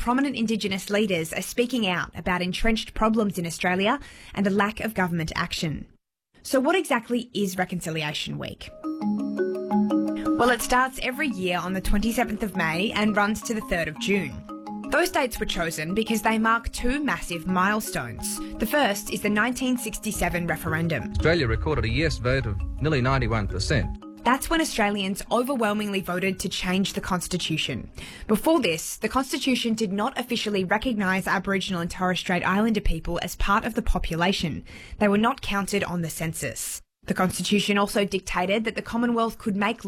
prominent Indigenous leaders are speaking out about entrenched problems in Australia and a lack of government action. So what exactly is Reconciliation Week? Well, it starts every year on the 27th of May and runs to the 3rd of June. Those dates were chosen because they mark two massive milestones. The first is the 1967 referendum. Australia recorded a yes vote of nearly 91%. That's when Australians overwhelmingly voted to change the Constitution. Before this, the Constitution did not officially recognise Aboriginal and Torres Strait Islander people as part of the population. They were not counted on the census. The Constitution also dictated that the Commonwealth could make